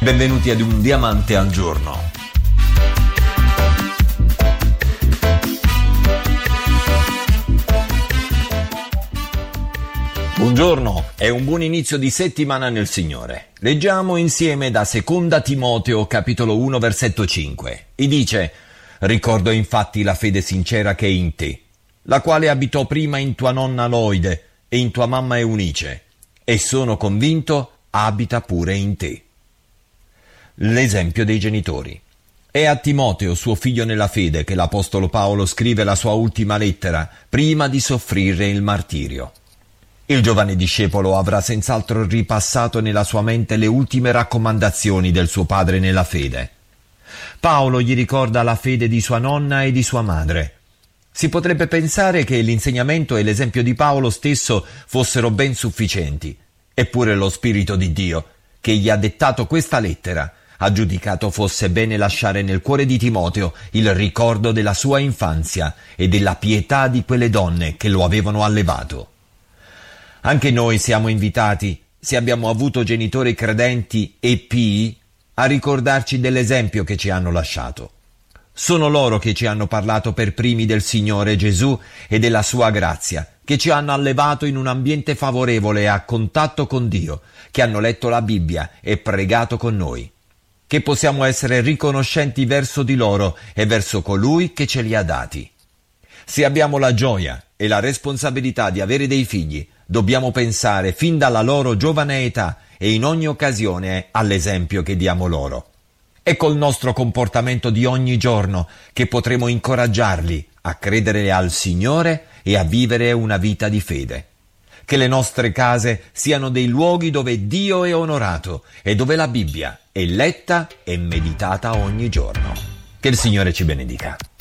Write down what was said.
Benvenuti ad Un Diamante al Giorno. Buongiorno, è un buon inizio di settimana nel Signore. Leggiamo insieme da Seconda Timoteo, capitolo 1, versetto 5. E dice: «Ricordo infatti la fede sincera che è in te, la quale abitò prima in tua nonna Loide e in tua mamma Eunice, e sono convinto abita pure in te». L'esempio dei genitori. È a Timoteo, suo figlio nella fede, che l'Apostolo Paolo scrive la sua ultima lettera, prima di soffrire il martirio. Il giovane discepolo avrà senz'altro ripassato nella sua mente le ultime raccomandazioni del suo padre nella fede. Paolo gli ricorda la fede di sua nonna e di sua madre. Si potrebbe pensare che l'insegnamento e l'esempio di Paolo stesso fossero ben sufficienti, eppure lo Spirito di Dio, che gli ha dettato questa lettera, ha giudicato fosse bene lasciare nel cuore di Timoteo il ricordo della sua infanzia e della pietà di quelle donne che lo avevano allevato. Anche noi siamo invitati, se abbiamo avuto genitori credenti e pii, a ricordarci dell'esempio che ci hanno lasciato. Sono loro che ci hanno parlato per primi del Signore Gesù e della sua grazia, che ci hanno allevato in un ambiente favorevole e a contatto con Dio, che hanno letto la Bibbia e pregato con noi. Che possiamo essere riconoscenti verso di loro e verso colui che ce li ha dati. Se abbiamo la gioia e la responsabilità di avere dei figli, dobbiamo pensare fin dalla loro giovane età e in ogni occasione all'esempio che diamo loro. È col nostro comportamento di ogni giorno che potremo incoraggiarli a credere al Signore e a vivere una vita di fede. Che le nostre case siano dei luoghi dove Dio è onorato e dove la Bibbia è letta e meditata ogni giorno. Che il Signore ci benedica.